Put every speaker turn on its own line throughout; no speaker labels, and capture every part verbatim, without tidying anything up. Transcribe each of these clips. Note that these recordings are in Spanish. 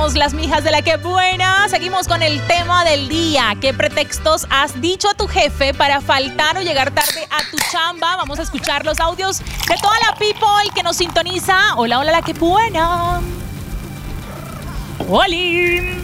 Somos las mijas de la que buena. Seguimos con el tema del día. ¿Qué pretextos has dicho a tu jefe para faltar o llegar tarde a tu chamba? Vamos a escuchar los audios de toda la people que nos sintoniza. Hola, hola, la que buena. ¡Oli!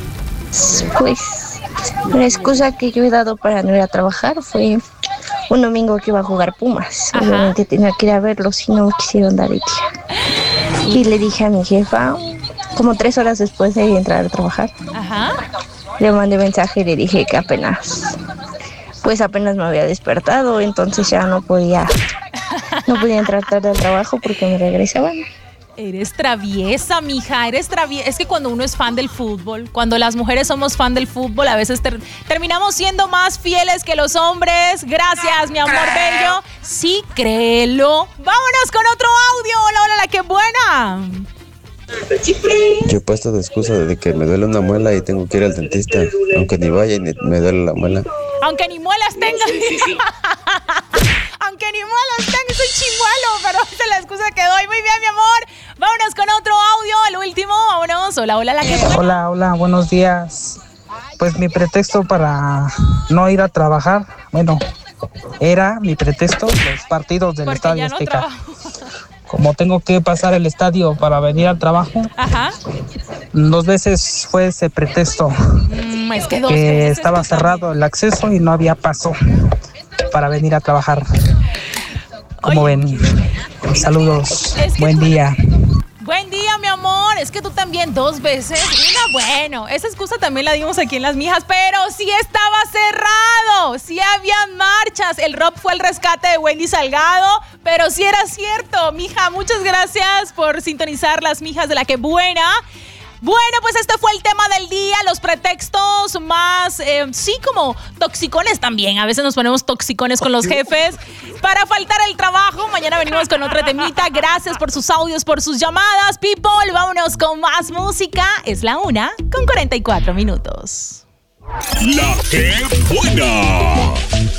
Pues la excusa que yo he dado para no ir a trabajar fue un domingo que iba a jugar Pumas.
Ajá.
Obviamente tenía que ir a verlos y no me quisieron dar el día. Y le dije a mi jefa, como tres horas después de entrar a trabajar,
Ajá.
le mandé mensaje y le dije que apenas, pues apenas me había despertado, entonces ya no podía, no podía entrar tarde al trabajo porque me regresaban.
Eres traviesa, mija, eres traviesa. Es que cuando uno es fan del fútbol, cuando las mujeres somos fan del fútbol, a veces ter- terminamos siendo más fieles que los hombres. Gracias, mi amor bello. Sí, créelo. Vámonos con otro audio. Hola, hola, la que buena.
Yo he puesto de excusa de que me duele una muela y tengo que ir al dentista, aunque ni vaya y ni me duele la muela.
Aunque ni muelas tenga. Aunque ni muelas tenga, soy chimuelo, pero esa es la excusa que doy. Muy bien, mi amor. Vámonos con otro audio, el último. Vámonos. Hola, hola, la que buena.
Hola, hola, buenos días. Pues mi pretexto para no ir a trabajar, bueno, era mi pretexto los partidos del
Porque
Estadio
ya no
Azteca.
trabajo.
Como tengo que pasar el estadio para venir al trabajo,
Ajá.
dos veces fue ese pretexto,
Mm, es que dos
que
veces
estaba
tú
cerrado el acceso y no había paso para venir a trabajar. Como
Oye,
ven, saludos,
es que
buen
tú-
día.
Buen día, mi amor. Es que tú también dos veces. Una, bueno, esa excusa también la dimos aquí en Las Mijas, pero sí estaba cerrado. Sí habían marchas. El rock fue el rescate de Wendy Salgado, pero sí era cierto. Mija, muchas gracias por sintonizar Las Mijas de la que buena. Bueno, pues este fue el tema del día, los pretextos más, eh, sí, como toxicones también. A veces nos ponemos toxicones con los jefes para faltar el trabajo. Mañana venimos con otra temita. Gracias por sus audios, por sus llamadas. People, vámonos con más música. Es la una con cuarenta y cuatro minutos.
La que buena.